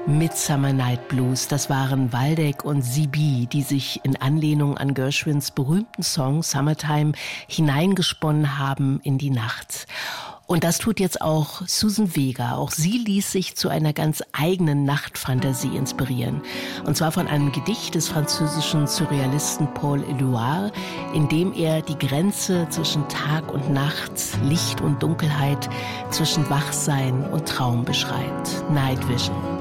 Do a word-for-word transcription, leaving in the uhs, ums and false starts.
Midsummer Night Blues, das waren Waldeck und Sibi, die sich in Anlehnung an Gershwins berühmten Song Summertime hineingesponnen haben in die Nacht. Und das tut jetzt auch Suzanne Vega. Auch sie ließ sich zu einer ganz eigenen Nachtfantasie inspirieren. Und zwar von einem Gedicht des französischen Surrealisten Paul Éluard, in dem er die Grenze zwischen Tag und Nacht, Licht und Dunkelheit, zwischen Wachsein und Traum beschreibt. Night Vision.